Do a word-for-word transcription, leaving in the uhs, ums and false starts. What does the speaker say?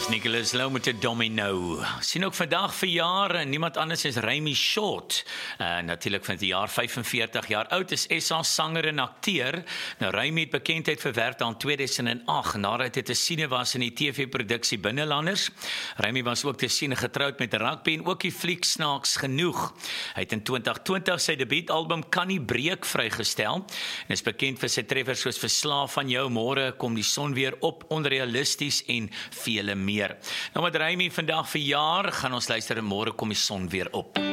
Dis Nicholas Lou met 'n domino. Sien ook vandag verjaar niemand anders as Remy Short. Uh, Natuurlik van die jaar vyfenveertig jaar oud, is S A sanger en akteur. Nou Remy het bekendheid verwerf aan twee duisend agt nadat hy te sien was in die T V-produksie Binnelanders. Remy was ook te sien getroud met rugby en ook die fliek Snaaks Genoeg. Hy het in twintig twintig sy debuutalbum Kan Nie Breek vrygestel en is bekend vir sy treffers soos Verslaaf van jou, Môre kom die son weer op, Onrealisties en vele meer. Nou met Remy vandag verjaar, gaan ons luister en Môre kom die son weer op.